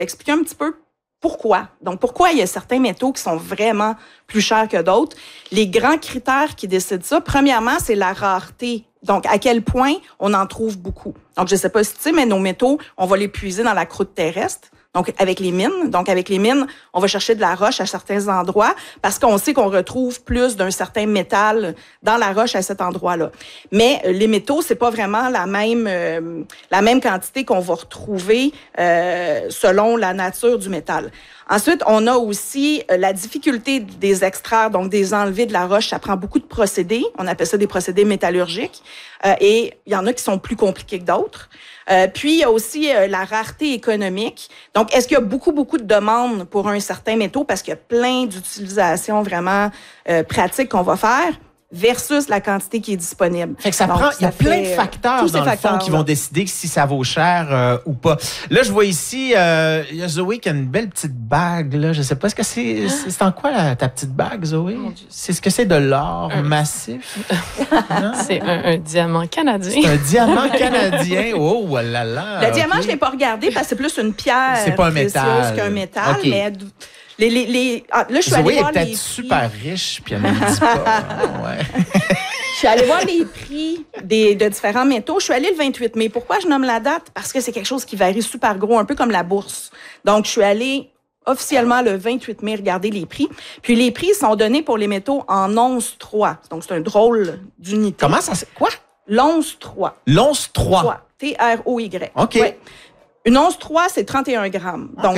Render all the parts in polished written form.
expliquer un petit peu pourquoi. Donc, pourquoi il y a certains métaux qui sont vraiment plus chers que d'autres. Les grands critères qui décident ça, premièrement, c'est la rareté. Donc, à quel point on en trouve beaucoup. Donc, je sais pas si tu sais, mais nos métaux, on va les puiser dans la croûte terrestre. Donc, avec les mines. Donc, avec les mines, on va chercher de la roche à certains endroits parce qu'on sait qu'on retrouve plus d'un certain métal dans la roche à cet endroit-là. Mais les métaux, c'est pas vraiment la même quantité qu'on va retrouver selon la nature du métal. Ensuite, on a aussi la difficulté des extraire, donc des enlever de la roche. Ça prend beaucoup de procédés. On appelle ça des procédés métallurgiques. Et il y en a qui sont plus compliqués que d'autres. Puis, il y a aussi la rareté économique. Donc, est-ce qu'il y a beaucoup de demandes pour un certain métaux parce qu'il y a plein d'utilisations vraiment pratiques qu'on va faire versus la quantité qui est disponible. Fait que ça prend, il y a plein de facteurs dans le fond qui vont décider si ça vaut cher ou pas. Là, je vois ici, il y a Zoé qui a une belle petite bague, là. Je sais pas, est-ce que c'est en quoi ta petite bague, Zoé? C'est ce que c'est de l'or massif? C'est un diamant canadien. C'est un diamant canadien. Oh là là. Le diamant, je l'ai pas regardé parce que c'est plus une pierre. C'est pas un métal. Qu'un métal, mais là, je suis allée voir les prix. Zoé est peut-être super riche, puis elle ne le dit pas. Ouais. Je suis allée voir les prix de différents métaux. Je suis allée le 28 mai. Pourquoi je nomme la date? Parce que c'est quelque chose qui varie super gros, un peu comme la bourse. Donc, je suis allée officiellement le 28 mai regarder les prix. Puis les prix sont donnés pour les métaux en once 3. Donc, c'est un drôle d'unité. Comment ça? Quoi? L'once 3. L'once 3. T-R-O-Y. OK. Ouais. Une once 3, c'est 31 grammes. Donc,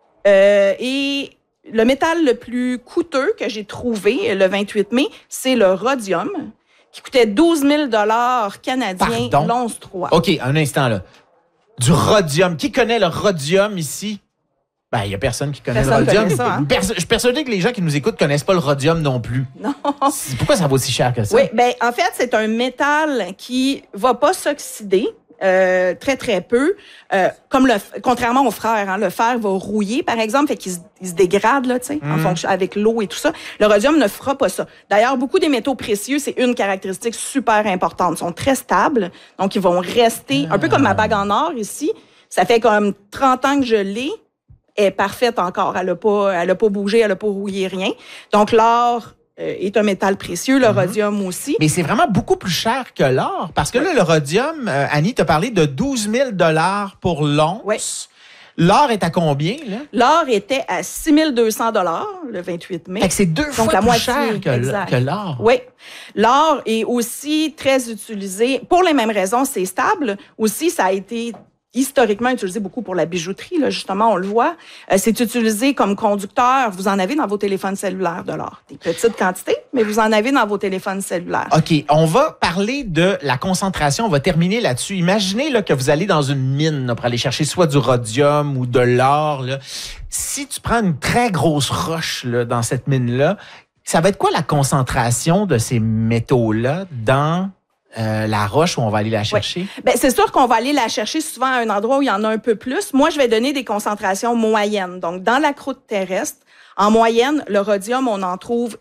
et le métal le plus coûteux que j'ai trouvé le 28 mai, c'est le rhodium, qui coûtait 12 000 canadiens, l'once 3. OK, un instant, là. Du rhodium. Qui connaît le rhodium ici? Ben, il n'y a personne qui connaît le rhodium. Ça, hein? Je suis persuadé que les gens qui nous écoutent ne connaissent pas le rhodium non plus. Non. Pourquoi ça vaut si cher que ça? Oui, ben en fait, c'est un métal qui va pas s'oxyder. Très peu, contrairement au fer, hein, le fer va rouiller par exemple, fait qu'il se dégrade là, tu sais, en fonction avec l'eau et tout ça. Le rhodium ne fera pas ça. D'ailleurs, beaucoup des métaux précieux, c'est une caractéristique super importante, ils sont très stables, donc ils vont rester un peu comme ma bague en or ici. Ça fait comme 30 ans que je l'ai, elle est parfaite encore, elle a pas bougé, elle a pas rouillé rien. Donc l'or est un métal précieux, le rhodium aussi. Mais c'est vraiment beaucoup plus cher que l'or. Parce que là, le rhodium, Annie t'a parlé de 12 000 pour l'once. Oui. L'or est à combien, là? L'or était à 6 200 le 28 mai. Fait que c'est deux fois plus cher que l'or. Oui. L'or est aussi très utilisé. Pour les mêmes raisons, c'est stable. Aussi, ça a été historiquement utilisé beaucoup pour la bijouterie, là, justement, on le voit. C'est utilisé comme conducteur. Vous en avez dans vos téléphones cellulaires de l'or. Des petites quantités, mais vous en avez dans vos téléphones cellulaires. OK, on va parler de la concentration. On va terminer là-dessus. Imaginez là, que vous allez dans une mine là, pour aller chercher soit du rhodium ou de l'or. Là. Si tu prends une très grosse roche là, dans cette mine-là, ça va être quoi la concentration de ces métaux-là dans la roche où on va aller la chercher? Oui. Ben, c'est sûr qu'on va aller la chercher souvent à un endroit où il y en a un peu plus. Moi, je vais donner des concentrations moyennes. Donc, dans la croûte terrestre, en moyenne, le rhodium, on en trouve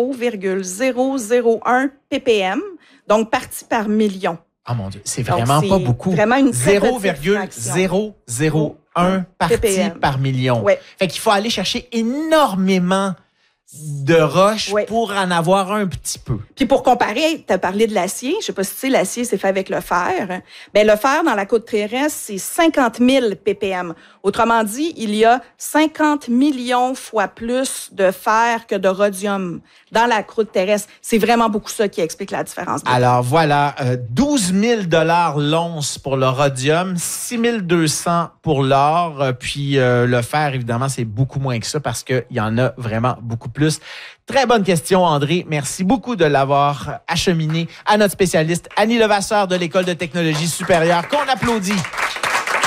0,001 ppm, donc partie par million. Ah mon Dieu, c'est vraiment pas beaucoup. Vraiment une 0,001 partie par million. Ouais. Fait qu'il faut aller chercher énormément de roche pour en avoir un petit peu. Puis pour comparer, tu as parlé de l'acier. Je sais pas si tu sais, l'acier, c'est fait avec le fer. Ben le fer, dans la croûte terrestre, c'est 50 000 ppm. Autrement dit, il y a 50 millions fois plus de fer que de rhodium dans la croûte terrestre. C'est vraiment beaucoup ça qui explique la différence. Alors voilà, 12 000 l'once pour le rhodium, 6 200 pour l'or. Puis le fer, évidemment, c'est beaucoup moins que ça parce qu'il y en a vraiment beaucoup plus. Très bonne question, André. Merci beaucoup de l'avoir acheminé à notre spécialiste Annie Levasseur de l'École de technologie supérieure, qu'on applaudit.